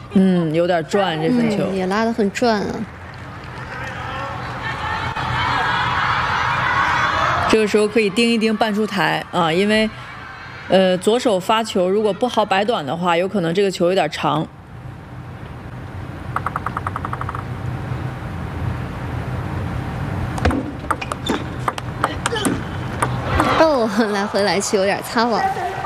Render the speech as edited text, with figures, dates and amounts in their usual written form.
有点转这分球， 也拉得很转啊。 这个时候可以盯一盯半出台啊，因为左手发球如果不好摆短的话，有可能这个球有点长。 哦，来回来去有点擦网。